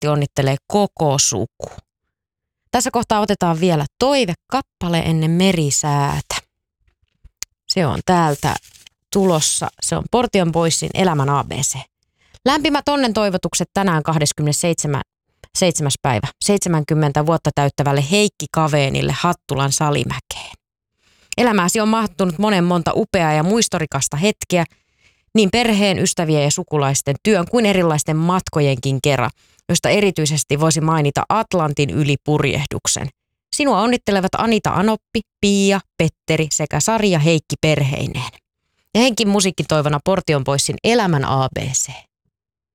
Matti onnittelee koko suku. Tässä kohtaa otetaan vielä toivekappale ennen merisäätä. Se on täältä tulossa. Se on Portion Boysin Elämän ABC. Lämpimät onnen toivotukset tänään 27. päivä 70 vuotta täyttävälle Heikki Kaveenille Hattulan Salimäkeen. Elämääsi on mahtunut monen monta upeaa ja muistorikasta hetkeä, niin perheen, ystävien ja sukulaisten työn kuin erilaisten matkojenkin kera, josta erityisesti voisi mainita Atlantin yli purjehduksen. Sinua onnittelevat Anita Anoppi, Pia, Petteri sekä Sari ja Heikki perheineen. Ja Henkin musiikkitoivona Portion Boysin Elämän ABC.